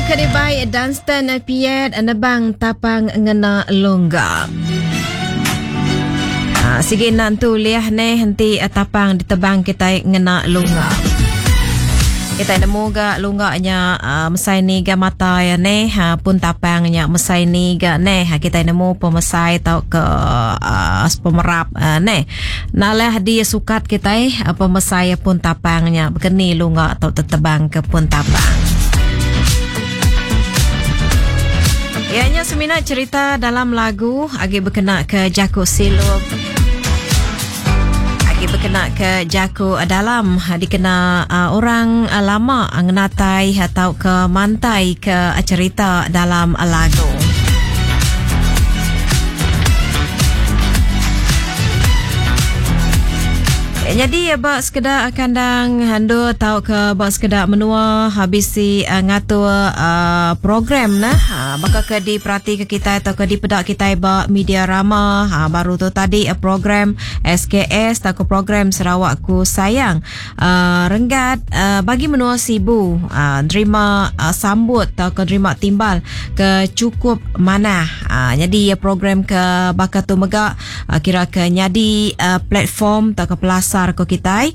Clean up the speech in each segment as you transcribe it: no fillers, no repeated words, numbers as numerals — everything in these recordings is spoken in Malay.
Kadibai Dunstan Piat Anabang Tapang Ngena Longga. Sige nantu liah ne henti tapang ditebang kita ngena longga. Kita nemu ga lungganya mesai ni ga mata ya ne pun tapangnya mesai ni ga ne kita nemu pemesai tau ke pemerap ne nalah dia sukat kita pemesai pun tapangnya bekeni lungga atau tetebang ke pun tapang. Ianya semina cerita dalam lagu agi berkena ke Jaku Silop. Agi berkena ke Jaku dalam dikena orang lama ngenatai atau ke mantai ke cerita dalam lagu. Jadi bak sekedar kandang hando tau ke bak sekedar menua habis si ngatur program nah bakal ke diperhati ke kita atau ke dipedak kita bak media rama baru tu tadi program SKS tau ke program Sarawakku Sayang renggat bagi menua sibu terima sambut tau ke terima timbal ke cukup mana jadi program ke bakal tu megak kira ke nyadi platform tau ke pelasar ko kita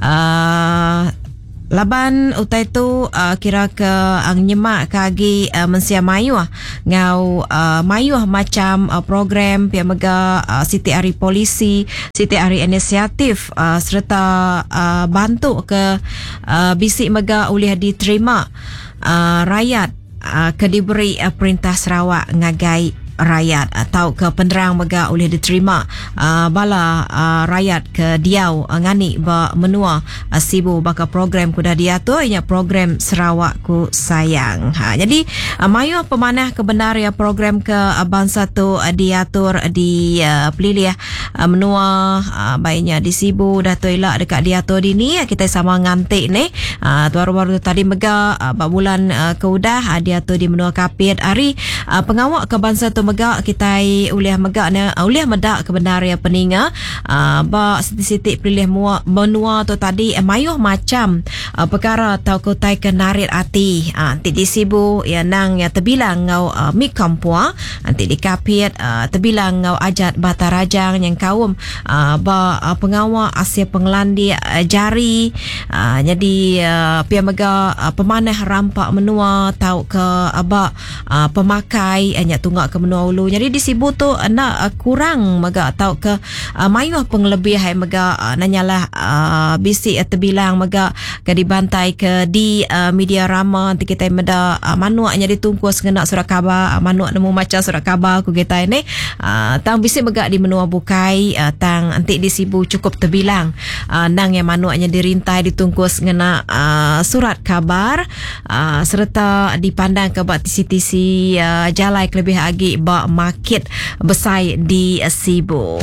laban utai tu kira ke ang nyemak kagi mensia mayuh ngau mayuh macam program pia mega Siti Ari Polisi, Siti Ari Inisiatif serta bantu ke bisik mega ulih diterima rakyat ke diberi perintah Sarawak ngagai rakyat atau ke penerang mega oleh diterima bala rakyat ke diau ngani ba menua sibu baka program kuda dia tu ianya program Sarawakku Sayang jadi mayu pemanah kebenar ya program ke bangsa tu diatur di pelilih menua baiknya di sibu dah tu elak dekat diatur dini kita sama ngantik ni baru-baru tadi mega bulan ke udah diatur di menua Kapit hari pengawak ke bangsa tu mega kita uliah mega uliah medak kebenaran peninga ba siti-siti pilih benua tu tadi mayuh macam perkara tau ko tai kenarit ati anti di sibu ya nang ya terbilang ngau mik kampua anti di Kapit terbilang ngau ajat batarajang yang kaum ba pengawal Asia Pengelandi jari jadi pia mega pemanah rampak menua tau ke aba pemakai nya tunggak ke menua ulu jadi di sibu tu nak kurang mega tau ke mayuh penglebih hai mega nanyalah bisik terbilang mega ke dibantai ke di media rama nanti kita meda manuaknya ditungkus ngena surat khabar manuak nemu macam surat khabar ku kita ini tang bisik mega di menua bukai tang antik di sibu cukup terbilang nang yang manuaknya dirintai ditungkus ngena surat khabar serta dipandang ke bak tisi-tisi jalai kelebih agi bak market besar di sibu.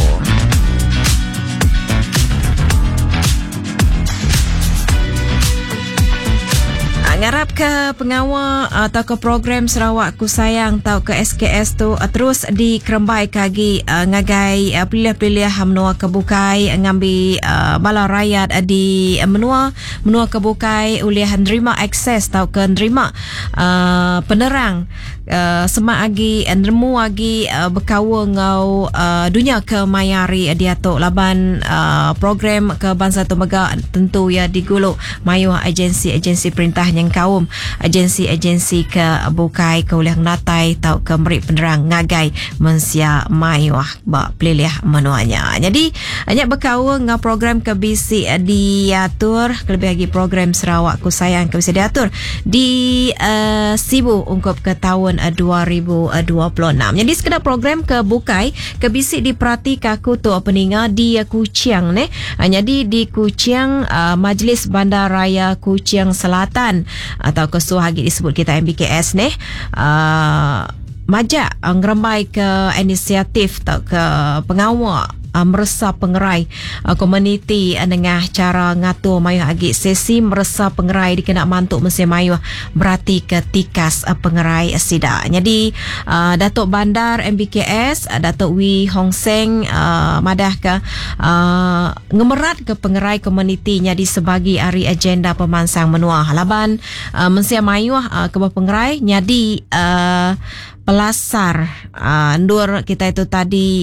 Ngarap ke pengawal atau ke program Sarawakku Sayang atau ke SKS tu terus dikerembai kagi ngagai pilih-pilih menua kebukai ngambil bala rakyat di menua kebukai ulihan nerima akses atau ke nerima penerang semak agi nemu agi berkawa ngau dunia ke mayari dia tu laban program ke bangsa tu mega tentu ya diguluk mayuh agensi perintah yang kaum agensi ke bukai ke uliah natai tau ke merik penerang ngagai mensia mayuh ba pelilih menuanya jadi banyak berkawa ngau program ke bisi diatur lebih lagi program Sarawakku Sayang ke bisi diatur di sibu ungkup ke tahun 2026 jadi sekedar program ke bukai ke bisi diperhati kaku tu peninga di Kuching ni jadi di Kuching Majlis Bandaraya Kuching Selatan atau kesuhagi disebut kita MBKS ni majak ngerembai ke inisiatif atau ke pengawal meresa pengerai komuniti dengan cara ngatur mayuh agi sesi meresa pengerai dikena mantuk mesin mayuh berarti ke tikas pengerai sida. Jadi Datuk Bandar MBKS Datuk Wee Hong Seng madah ke ngemerat ke pengerai komunitinya di sebagi hari agenda pemansang menua halaban mesin mayuh ke pengerai nyadi pelasar ndur kita itu tadi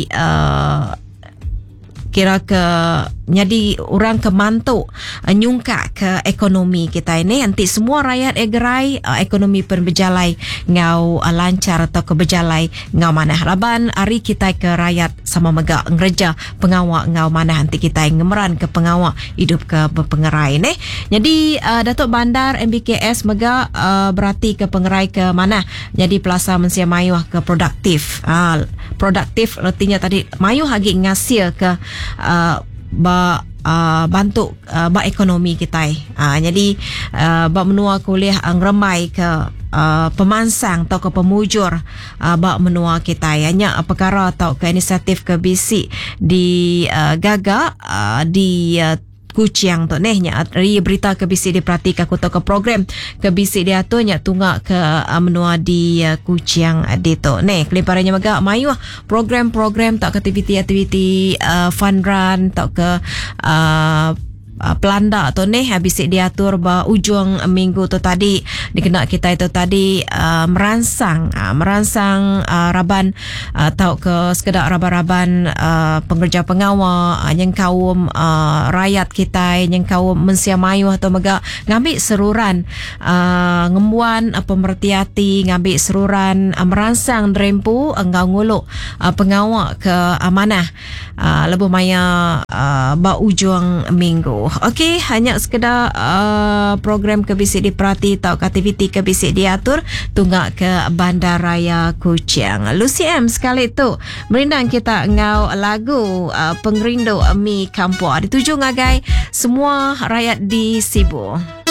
kira ke jadi orang kemantuk nyungka ke ekonomi kita ini nanti semua rakyat egerai ekonomi pun berjalai ngau lancar atau ke berjalai ngau mana harapan hari kita ke rakyat sama mega ngereja pengawak ngau mana nanti kita ngemeran ke pengawak hidup ke pengerai ni. Jadi Datuk Bandar MBKS mega berarti ke pengerai ke mana jadi pelasa mensia mayuh ke produktif produktif artinya tadi mayuh lagi ngasil ke bantu ekonomi kita. Jadi menua kuliah ngremai ke pemansang atau ke pemujur menua kita hanya perkara atau ke inisiatif ke bisik di Gaga di Kuching tu nya berita ke bisik diperhatikan kuto ke program ke bisik dia tu nya tunggak ke menua di Kuching di tu kelimparannya mega mayuh program-program tak aktiviti fun run tak ke pelanda tu habis diatur ba ujung minggu tu tadi dikena kita itu tadi meransang raban atau ke sekedar raban pengerja pengawal yang kaum rakyat kita yang kaum mensia mayuh atau mega ngambil seruran ngembuan pemerhati ngambil seruran meransang drempu engau nguluk pengawal ke amanah lebih maya ba ujung minggu. Okey, hanya sekedar program ke bisik diperhati atau aktiviti ke bisik diatur tunggak ke Bandaraya Kuching. Lucy M sekali tu merindang kita ngau lagu pengerindu mi kampung dituju ngagai semua rakyat di Sibu.